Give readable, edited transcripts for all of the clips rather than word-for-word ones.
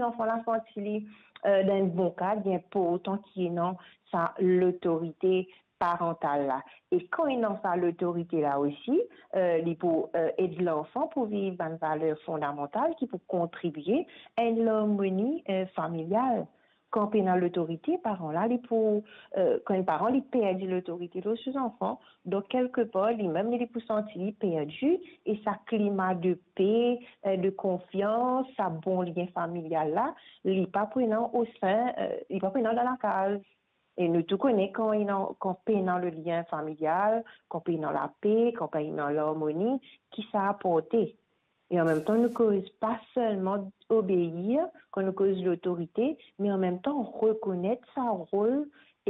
enfants là sont dans un bon cadre, bien pour autant qu'il y ait non, ça, l'autorité parentale là. Et quand il y a ça, l'autorité là aussi, il faut aider l'enfant pour vivre une valeur fondamentale qui peut contribuer à une harmonie familiale. Quand on a l'autorité, parents là, quand les parents ils perdent l'autorité de ses enfants, donc quelque part, lui-même il peut sentir perdu et sa climat de paix, de confiance, sa bon lien familial là, il n'est pas prenant au sein, il n'est pas prenant dans la case. Et nous tout connaissons quand paix dans le lien familial, quand paix dans la paix, quand paix dans l'harmonie, qui ça a apporté. Et en même temps, nous cause pas seulement obéir, quand nous cause l'autorité, mais en même temps reconnaître son rôle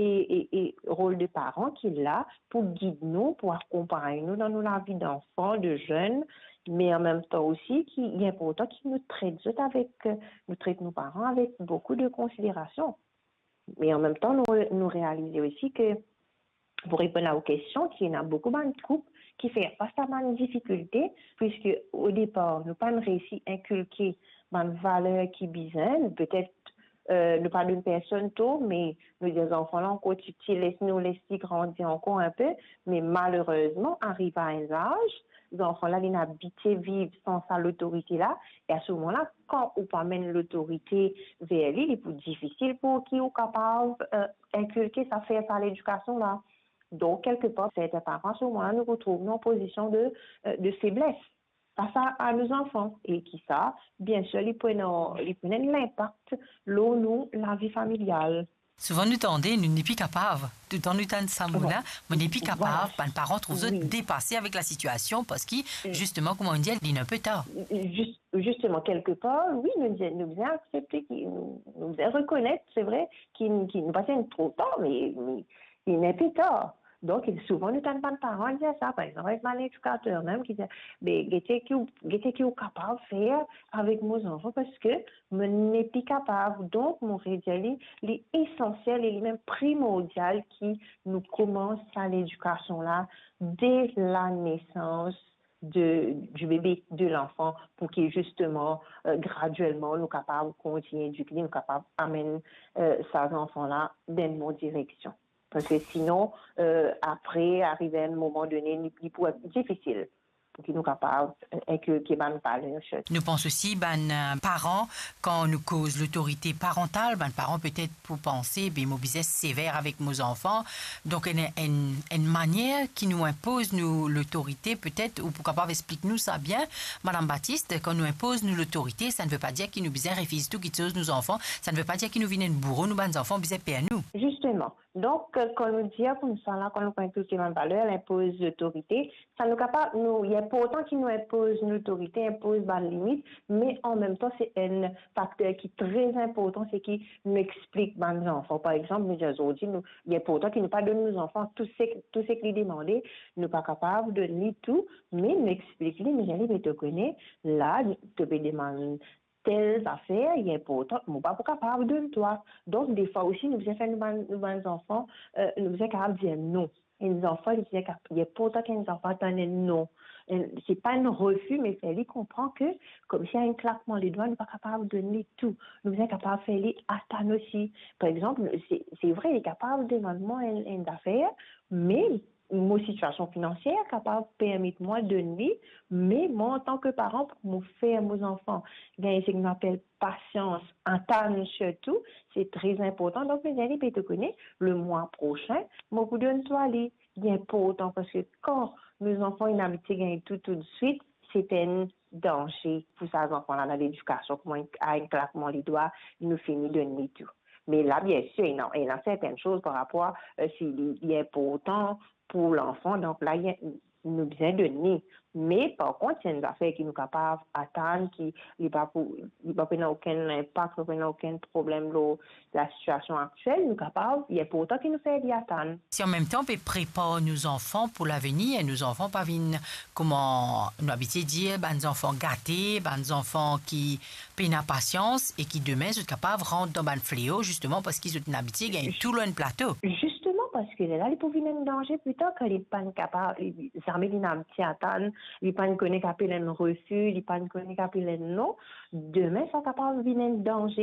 et rôle de parent qu'il a pour guider nous, pour accompagner nous dans la vie d'enfants, de jeunes, mais en même temps aussi qu'il est important qu'il nous traite nous traite nos parents avec beaucoup de considération. Mais en même temps, nous réaliser aussi que pour répondre aux questions, qu'il y a beaucoup de couples qui font face à une difficulté, puisque au départ, nous n'avons pas réussi à inculquer une valeur qui bizarre, peut-être nous pas d'une personne tôt, mais nous des enfants là encore tu nous laisser grandir encore un peu, mais malheureusement, arrivé à un âge, les enfants là, ils habitués vivre sans ça l'autorité là, et à ce moment-là, quand on amène l'autorité vers lui, il est plus difficile pour qui est capable inculquer ça, faire ça l'éducation là. Donc, quelque part, certains parents, à ce moment-là, nous retrouvons en position de faiblesse face à nos enfants. Et qui ça, bien sûr, ils prennent l'impact, nous, la vie familiale. Souvent, nous tendons, nous n'est plus capables. Tout en nous tendons ça, mais n'est plus Voilà. capable. Les parents trouvent Oui. dépassés avec la situation parce que, justement, comme on dit, il est un peu tard. Justement, quelque part, oui, nous devons accepter, nous devons reconnaître, c'est vrai, qu'il nous passe trop tard, mais il n'est plus tard. Donc, souvent, nous n'avons pas de parents dire ça. Par exemple, avec mon éducateur même qui dit, mais qu'est-ce que vous capable de faire avec mes enfants parce que je n'ai plus capable. Donc, mon rédial, il est essentiel et il est même primordial qui nous commence à l'éducation là dès la naissance du bébé, de l'enfant, pour qu'il justement, graduellement, nous capables de continuer d'éduquer, nous capables d'amener ces enfants-là dans une bonne direction. Parce que sinon, après, arriver à un moment donné, il pourrait être difficile pour qu'ils nous capables d'inculquer ban valeur. Nous pensons aussi, parents, quand nous cause l'autorité parentale, parents peut-être pour penser, mon business sévère avec nos enfants. Donc, une manière qui nous impose nous l'autorité, peut-être, ou pour capable expliquer nous ça bien, Madame Baptiste, quand nous impose nous l'autorité, ça ne veut pas dire qu'il nous bizarre refuse tout qui chose nos enfants. Ça ne veut pas dire qu'il nous vienne une bourreau, nous, enfants, bizarre à nous. Justement. Donc, quand nous disons comme ça, là, quand nous inculquer une valeur, elle impose l'autorité, ça nous capable, il y a pas autant qui nous impose l'autorité, impose une limite, mais en même temps, c'est un facteur qui est très important, c'est qui nous explique nos enfants. Par exemple, nous aujourd'hui, il y a pas autant qui nous pas donne nos enfants tout ce qu'ils demandaient, nous pas capable de lire tout, mais nous explique, mais j'allais te connaître, là, tu peux demander telles affaires, il est important, nous pas capable de toi. Donc, des fois aussi, nous faisons faire nos enfants, nous faisons capable de dire non. Et les enfants, ils disent qu'il est important que les enfants attendent non. C'est pas un refus, mais c'est lui comprend que, comme s'il y a un claquement des doigts, nous pas capable de donner tout. Nous sommes capables de faire les attendre aussi. Par exemple, c'est vrai, il est capable de demander une affaire, mais mon situation financière capable de permettre moi de donner, mais moi en tant que parent pour me faire mes enfants gagner ce qu'on appelle patience, attendre surtout, c'est très important. Donc mes amis, te connais, le mois prochain, moi vous donne toi les bien important parce que quand nos enfants ils n'habitent gagner tout de suite, c'est un danger pour ces enfants-là dans l'éducation. Comment à un claquement les doigts, ils nous finissent de donner tout. Mais là, bien sûr, il y a certaines choses par rapport à s'il est important pour l'enfant. Donc là, nous besoin de donner. Mais par contre, il y a une affaire qui nous capable d'attendre, qui n'est pas aucun impact, aucun problème de la situation actuelle. Nous capable, il y a pour autant qui nous fait d'y attendre. Si en même temps, on peut préparer nos enfants pour l'avenir, et nos enfants pas viennent, comment nous habituer dire, nos enfants gâtés, nos enfants qui paient la patience et qui demain sont capables de rentrer dans un fléau, justement parce qu'ils sont habitués à gagner tout le plateau. Justement, parce que là, ils peuvent venir en danger plus tard que les pas capables, les armées d'inamitié attendent, les pas connaissent qu'appellent un refus, les pas connaissent qu'appellent un non. Demain, ils sont capables de venir en danger.